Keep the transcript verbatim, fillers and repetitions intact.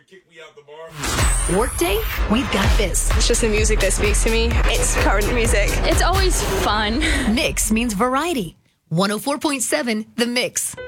kick me out the bar. Workday, we've got this. It's just the music that speaks to me. It's current music. It's always fun. Mix means variety. one oh four point seven The Mix.